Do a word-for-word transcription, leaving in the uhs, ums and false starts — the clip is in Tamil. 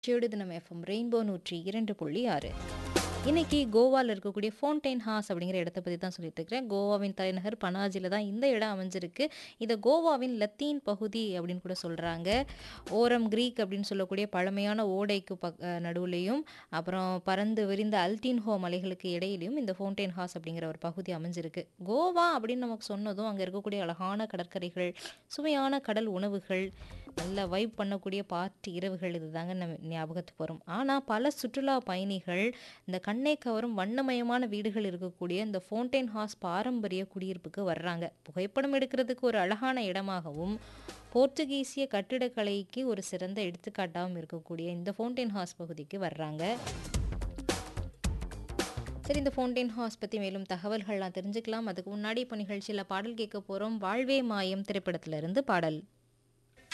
நிகழ்ச்சியோடு தினம் எஃப்எம் ரெயின்போ நூற்றி இரண்டு புள்ளி ஆறு. இன்னைக்கு கோவால இருக்கக்கூடிய ஃபோன்டைன் ஹாஸ் அப்படிங்கிற இடத்த பத்தி தான் சொல்லிட்டு இருக்கிறேன். கோவாவின் தலைநகர் பனாஜில தான் இந்த இடம் அமைஞ்சிருக்கு. இத கோவாவின் லத்தீன் பகுதி அப்படின்னு கூட சொல்றாங்க. ஓரம் கிரீக் அப்படின்னு சொல்லக்கூடிய பழமையான ஓடைக்கு பக் அ நடுவுலயும், அப்புறம் பரந்து விரிந்த அல்டின்ஹோ மலைகளுக்கு இடையிலயும் இந்த ஃபோன்டைன் ஹாஸ் அப்படிங்கிற ஒரு பகுதி அமைஞ்சிருக்கு. கோவா அப்படின்னு நமக்கு சொன்னதும் அங்க இருக்கக்கூடிய அழகான கடற்கரைகள், சுவையான கடல் உணவுகள், நல்ல வைப் பண்ணக்கூடிய பார்ட்டி இரவுகள் இதுதாங்க நம்ம ஞாபகத்துக்கு வரும். ஆனா பல சுற்றுலா பயணிகள் இந்த கண்ணை கவரும் வண்ணமயமான வீடுகள் இருக்கக்கூடிய இந்த ஃபோன்டைன் ஹாஸ் பாரம்பரிய குடியிருப்புக்கு வர்றாங்க. புகைப்படம் எடுக்கிறதுக்கு ஒரு அழகான இடமாகவும், போர்ச்சுகீசிய கட்டிடக்கலைக்கு ஒரு சிறந்த எடுத்துக்காட்டாகவும் இருக்கக்கூடிய இந்த ஃபோன்டைன் ஹாஸ் பகுதிக்கு வர்றாங்க. சரி, இந்த ஃபோன்டைன் ஹாஸ் பத்தி மேலும் தகவல்கள்லாம் தெரிஞ்சுக்கலாம். அதுக்கு முன்னாடி இப்போ நிகழ்ச்சியில பாடல் கேட்க போறோம். வாழ்வே மாயம் திரைப்படத்திலிருந்து பாடல்.